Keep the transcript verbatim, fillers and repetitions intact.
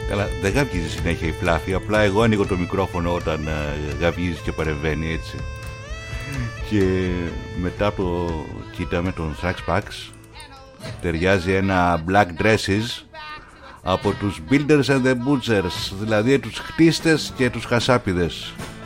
Καλά, δεν γαβγίζει συνέχεια η Φλάφη. Απλά εγώ ανοίγω το μικρόφωνο όταν uh, γαβγίζει και παρεμβαίνει, έτσι. Και μετά από το κοίταμε τον Thrax Pax, ταιριάζει ένα Black Dresses από τους Builders and the Butchers, δηλαδή τους χτίστες και τους χασάπιδες.